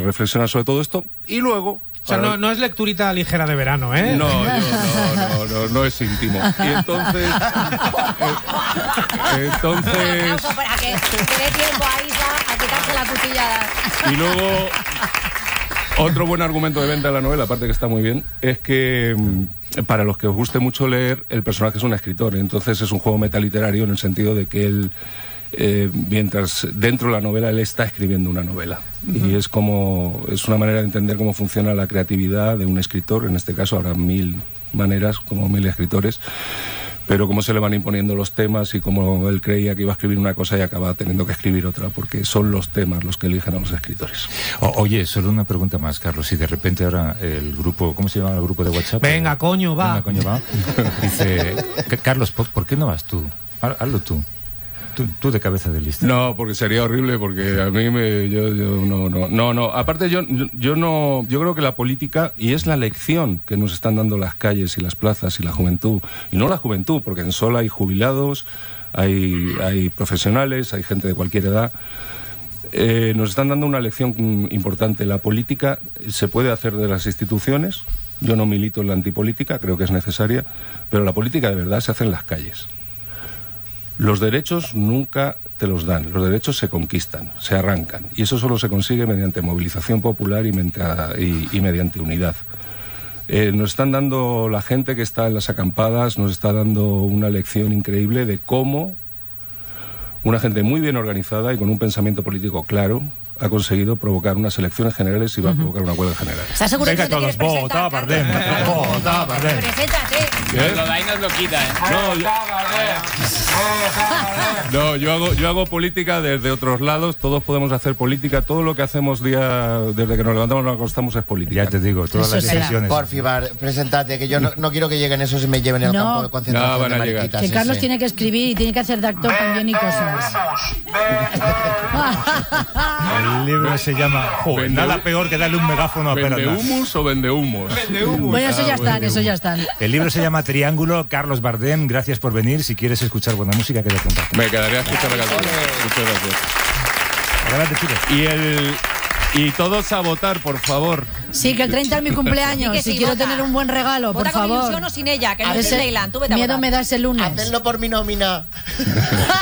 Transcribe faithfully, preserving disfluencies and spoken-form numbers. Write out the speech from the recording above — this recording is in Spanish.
reflexionar sobre todo esto. Y luego... O sea, no, no es lecturita ligera de verano, ¿eh? No, yo, no, no, no, no es íntimo. Y entonces... eh, entonces... Para que te dé tiempo a Isa a quitarse la cuchillada. Y luego... Otro buen argumento de venta de la novela, aparte que está muy bien, es que para los que os guste mucho leer, el personaje es un escritor. Entonces es un juego metaliterario en el sentido de que él, eh, mientras dentro de la novela, él está escribiendo una novela. Uh-huh. Y es como es una manera de entender cómo funciona la creatividad de un escritor. En este caso habrá mil maneras, como mil escritores. Pero cómo se le van imponiendo los temas y cómo él creía que iba a escribir una cosa y acaba teniendo que escribir otra, porque son los temas los que eligen a los escritores. O, oye, solo una pregunta más, Carlos. Si de repente ahora el grupo, ¿cómo se llama el grupo de WhatsApp? Venga, coño, va. Venga, coño, va. Dice, Carlos, ¿por, ¿por qué no vas tú? Hazlo tú. Tú, tú de cabeza de lista. No, porque sería horrible, porque a mí me... Yo, yo no, no, no, no. Aparte yo, yo no... Yo creo que la política, y es la lección que nos están dando las calles y las plazas y la juventud, y no la juventud, porque en Sol hay jubilados, hay, hay profesionales, hay gente de cualquier edad, eh, nos están dando una lección importante. La política se puede hacer de las instituciones, yo no milito en la antipolítica, creo que es necesaria, pero la política de verdad se hace en las calles. Los derechos nunca te los dan, los derechos se conquistan, se arrancan, y eso solo se consigue mediante movilización popular y, y, y mediante unidad. Eh, nos están dando, la gente que está en las acampadas, nos está dando una lección increíble de cómo una gente muy bien organizada y con un pensamiento político claro ha conseguido provocar unas elecciones generales y va a provocar una huelga general. ¿Estás seguro Venga, que no te todos, quieres vota, presentar, Bardem, vota, Bardem. Preséntate. Nos lo da y nos lo quita, ¿eh? No, yo, no, yo hago, yo hago política desde otros lados, todos podemos hacer política, todo lo que hacemos día desde que nos levantamos y nos acostamos es política. Ya te digo, todas Eso las será. decisiones. Porfi, Bar, preséntate, que yo no, no quiero que lleguen esos y me lleven al No. campo de concentración No, van a de llegar. mariquitas. Que sí, Carlos sí. tiene que escribir y tiene que hacer de actor también y cosas. El libro se llama... Joder, Vende- nada peor que darle un megáfono a ¿Vende Perona. humus o vende humos? Bueno, eso ya están, eso ya están. El libro se llama Triángulo. Carlos Bardem, gracias por venir. Si quieres escuchar buena música, quédate en contacto. Me quedaría a escuchar la canción. Muchas gracias. Adelante, chicos. Y el y todos a votar, por favor. Sí, que el treinta es mi cumpleaños. Sí que sí, si quiero vota. tener un buen regalo, por Vota con favor. ilusión o sin ella, que no es Ese Leyland. Tú vete a miedo votar. me da ese lunes. Hacedlo por mi nómina.